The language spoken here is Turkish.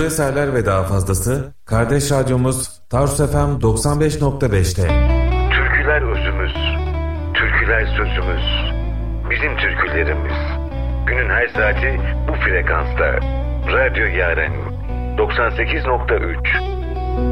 eserler ve daha fazlası kardeş radyomuz Tarsus FM 95.5'te. Türküler özümüz, türküler sözümüz, bizim türkülerimiz. Günün her saati bu frekansta. Radyo Yaren 98.3